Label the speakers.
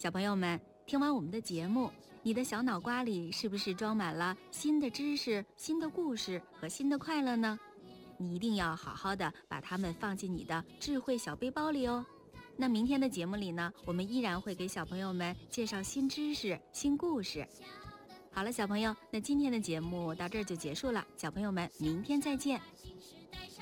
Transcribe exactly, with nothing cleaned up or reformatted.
Speaker 1: 小朋友们，听完我们的节目，你的小脑瓜里是不是装满了新的知识、新的故事和新的快乐呢？你一定要好好的把它们放进你的智慧小背包里哦。那明天的节目里呢，我们依然会给小朋友们介绍新知识、新故事。好了，小朋友，那今天的节目到这儿就结束了，小朋友们，明天再见。